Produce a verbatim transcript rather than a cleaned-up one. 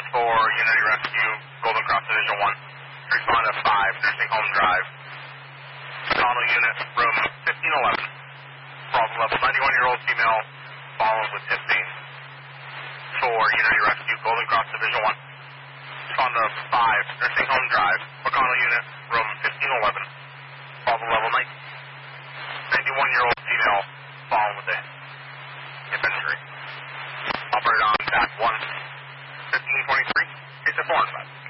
for Unity Rescue, Golden Cross Division one. Respond to five, Nursing Home Drive. Connell Unit, room fifteen eleven. Problem level, ninety-one-year-old female, followed with hissing. For Unity Rescue, Golden Cross Division one. Respond to five, Nursing Home Drive. O'Connell Unit, room fifteen eleven. Problem level, ninety-one-year-old female, followed with a hip injury. Operator on back one, fifteen twenty-three, it's a four and five.